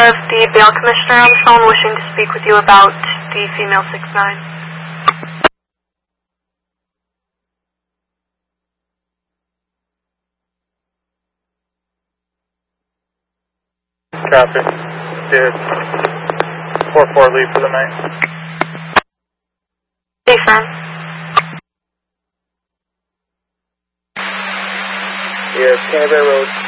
have the bail commissioner on the phone wishing to speak with you about the female 6'9". Copy. Did 4-4 leave for the night. Stay firm. Yes, Canterbury Road.